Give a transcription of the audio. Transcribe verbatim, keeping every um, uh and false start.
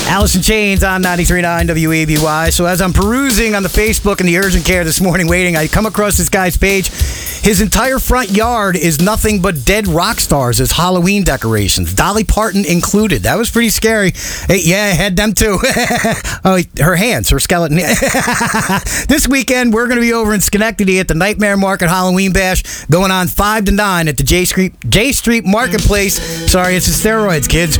Alice in Chains on ninety-three point nine W A B Y. So as I'm perusing on the Facebook and the urgent care this morning waiting, I come across this guy's page. His entire front yard is nothing but dead rock stars as Halloween decorations, Dolly Parton included. That was pretty scary. Hey, yeah, I had them too. Oh, her hands, her skeleton. This weekend, we're going to be over in Schenectady at the Nightmare Market Halloween Bash, going on five to nine at the J Street J Street Marketplace. Sorry, it's the steroids, kids.